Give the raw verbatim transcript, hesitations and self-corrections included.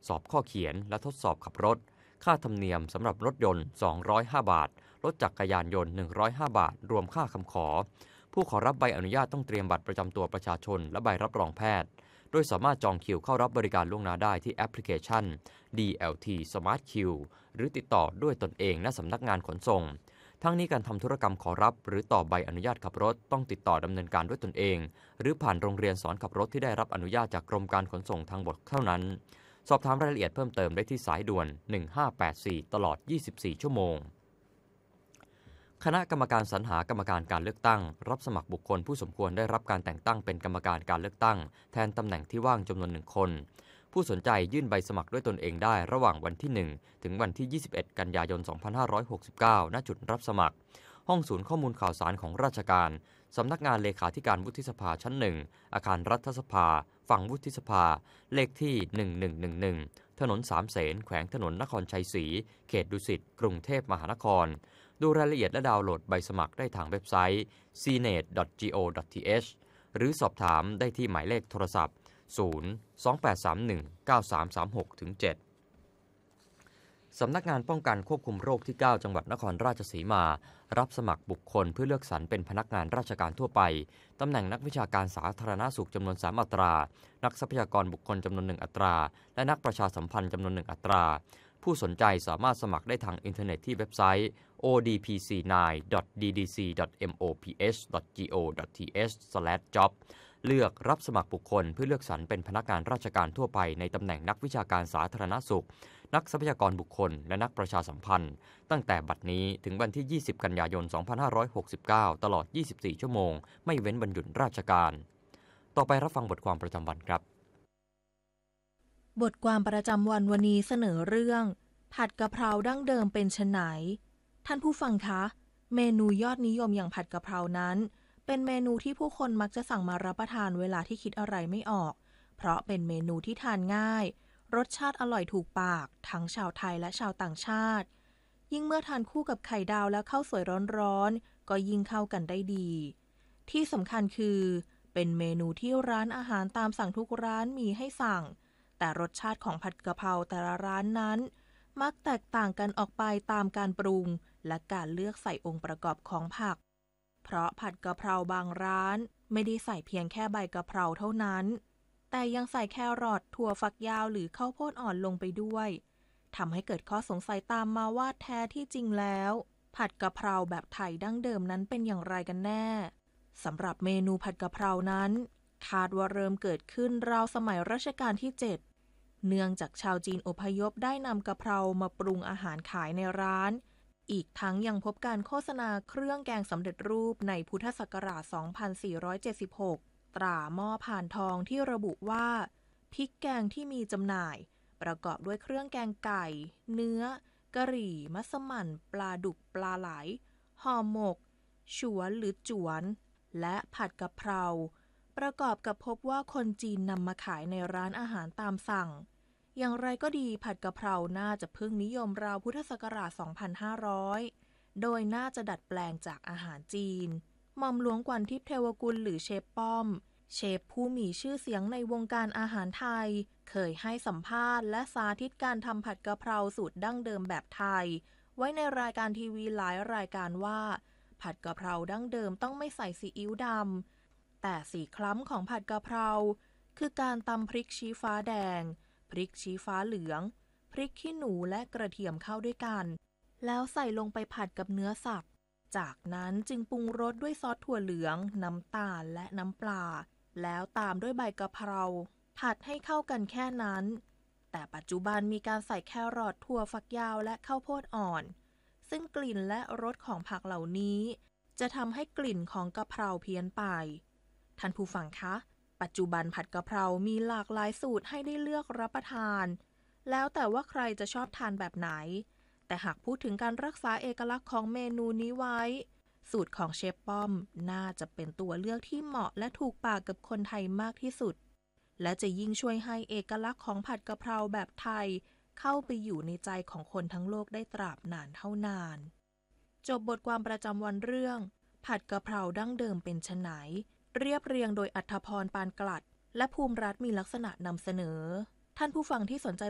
สอบข้อเขียนและทดสอบขับรถค่าธรรมเนียมสำหรับรถยนต์สองร้อยห้าบาทรถจักรยานยนต์หนึ่งร้อยห้าบาทรวมค่าคำขอผู้ขอรับใบอนุญาตต้องเตรียมบัตรประจำตัวประชาชนและใบรับรองแพทย์โดยสามารถจองคิวเข้ารับบริการล่วงหน้าได้ที่แอปพลิเคชัน ดี แอล ที Smart Queue หรือติดต่อด้วยตนเองณสำนักงานขนส่งทั้งนี้การทำธุรกรรมขอรับหรือต่อใบอนุญาตขับรถต้องติดต่อดำเนินการด้วยตนเองหรือผ่านโรงเรียนสอนขับรถที่ได้รับอนุญาตจากกรมการขนส่งทางบกเท่านั้นสอบถามรายละเอียดเพิ่มเติมได้ที่สายด่วนหนึ่งห้าแปดสี่ตลอดยี่สิบสี่ชั่วโมงคณะกรรมการสรรหากรรมการการเลือกตั้งรับสมัครบุคคลผู้สมควรได้รับการแต่งตั้งเป็นกรรมการการเลือกตั้งแทนตำแหน่งที่ว่างจำนวนหนึ่งคนผู้สนใจยื่นใบสมัครด้วยตนเองได้ระหว่างวันที่หนึ่งถึงวันที่ยี่สิบเอ็ดกันยายนสองพันห้าร้อยหกสิบเก้าณจุดรับสมัครห้องศูนย์ข้อมูลข่าวสารของราชการสำนักงานเลขาธิการวุฒิสภาชั้นหนึ่งอาคารรัฐสภาฝั่งวุฒิสภาเลขที่หนึ่งหนึ่งหนึ่งหนึ่งถนนสามเสนแขวงถนนนครชัยศรีเขตดุสิตกรุงเทพมหานครดูรายละเอียดและดาวน์โหลดใบสมัครได้ทางเว็บไซต์ ซี เนต ดอท จี โอ ดอท ที เอช หรือสอบถามได้ที่หมายเลขโทรศัพท์ศูนย์ สอง แปด สาม หนึ่ง เก้า สาม สาม หก เจ็ดสำนักงานป้องกันควบคุมโรคที่เก้าจังหวัดนครราชสีมารับสมัครบุคคลเพื่อเลือกสรรเป็นพนักงานราชการทั่วไปตำแหน่งนักวิชาการสาธารณสุขจำนวนสามอัตรานักทรัพยากรบุคคลจำนวนหนึ่งอัตราและนักประชาสัมพันธ์จำนวนหนึ่งอัตราผู้สนใจสามารถสมัครได้ทางอินเทอร์เน็ตที่เว็บไซต์ โอ ดี พี ซี ไนน์ ดอท ดี ดี ซี ดอท เอ็ม โอ พี เอช ดอท จี โอ ดอท ที เอช สแลช จ็อบ เลือกรับสมัครบุคคลเพื่อเลือกสรรเป็นพนักงานราชการทั่วไปในตำแหน่งนักวิชาการสาธารณสุขนักทรัพยากรบุคคลและนักประชาสัมพันธ์ตั้งแต่บัดนี้ถึงวันที่ยี่สิบกันยายนสองพันห้าร้อยหกสิบเก้าตลอดยี่สิบสี่ชั่วโมงไม่เว้นวันหยุดราชการต่อไปรับฟังบทความประจำวันครับบทความประจำวันวันนี้เสนอเรื่องผัดกะเพราดั้งเดิมเป็นไฉนท่านผู้ฟังคะเมนูยอดนิยมอย่างผัดกะเพรานั้นเป็นเมนูที่ผู้คนมักจะสั่งมารับประทานเวลาที่คิดอะไรไม่ออกเพราะเป็นเมนูที่ทานง่ายรสชาติอร่อยถูกปากทั้งชาวไทยและชาวต่างชาติยิ่งเมื่อทานคู่กับไข่ดาวและข้าวสวยร้อนๆก็ยิ่งเข้ากันได้ดีที่สำคัญคือเป็นเมนูที่ร้านอาหารตามสั่งทุกร้านมีให้สั่งแต่รสชาติของผัดกะเพราแต่ละร้านนั้นมักแตกต่างกันออกไปตามการปรุงและการเลือกใส่องค์ประกอบของผักเพราะผัดกะเพราบางร้านไม่ได้ใส่เพียงแค่ใบกะเพราเท่านั้นแต่ยังใส่แครอทถั่วฝักยาวหรือข้าวโพดอ่อนลงไปด้วยทำให้เกิดข้อสงสัยตามมาว่าแท้ที่จริงแล้วผัดกะเพราแบบไทยดั้งเดิมนั้นเป็นอย่างไรกันแน่สำหรับเมนูผัดกะเพรานั้นคาดว่าเริ่มเกิดขึ้นราวสมัยรัชกาลที่เจ็ดเนื่องจากชาวจีนอพยพได้นำกะเพรามาปรุงอาหารขายในร้านอีกทั้งยังพบการโฆษณาเครื่องแกงสำเร็จรูปในพุทธศักราชสองพันสี่ร้อยเจ็ดสิบหกตราหม้อผ่านทองที่ระบุว่าพริกแกงที่มีจำหน่ายประกอบด้วยเครื่องแกงไก่เนื้อกะหรี่มัสมั่นปลาดุกปลาไหลห่อหมกฉวนหรือจวนและผัดกะเพราประกอบกับพบว่าคนจีนนำมาขายในร้านอาหารตามสั่งอย่างไรก็ดีผัดกะเพราน่าจะเพิ่งนิยมราวพุทธศักราชสองพันห้าร้อยโดยน่าจะดัดแปลงจากอาหารจีนหม่อมหลวงกวันทิพย์เทวกุลหรือเชฟป้อมเชฟผู้มีชื่อเสียงในวงการอาหารไทยเคยให้สัมภาษณ์และสาธิตการทำผัดกะเพราสูตรดั้งเดิมแบบไทยไว้ในรายการทีวีหลายรายการว่าผัดกะเพราดั้งเดิมต้องไม่ใส่ซีอิ๊วดำแต่สีคล้ำของผัดกะเพราคือการตำพริกชี้ฟ้าแดงพริกชี้ฟ้าเหลืองพริกขี้หนูและกระเทียมเข้าด้วยกันแล้วใส่ลงไปผัดกับเนื้อสับจากนั้นจึงปรุงรสด้วยซอสถั่วเหลืองน้ำตาลและน้ำปลาแล้วตามด้วยใบกะเพราผัดให้เข้ากันแค่นั้นแต่ปัจจุบันมีการใส่แครอทถั่วฝักยาวและข้าวโพดอ่อนซึ่งกลิ่นและรสของผักเหล่านี้จะทำให้กลิ่นของกะเพราเพี้ยนไปท่านผู้ฟังคะปัจจุบันผัดกะเพรามีหลากหลายสูตรให้ได้เลือกรับประทานแล้วแต่ว่าใครจะชอบทานแบบไหนแต่หากพูดถึงการรักษาเอกลักษณ์ของเมนูนี้ไว้สูตรของเชฟป้อมน่าจะเป็นตัวเลือกที่เหมาะและถูกปากกับคนไทยมากที่สุดและจะยิ่งช่วยให้เอกลักษณ์ของผัดกะเพราแบบไทยเข้าไปอยู่ในใจของคนทั้งโลกได้ตราบนานเท่านานจบบทความประจำวันเรื่องผัดกะเพราดั้งเดิมเป็นไฉนเรียบเรียงโดยอัธพรปานกลัดและภูมิรัตน์มีลักษณะนำเสนอท่านผู้ฟังที่สนใจ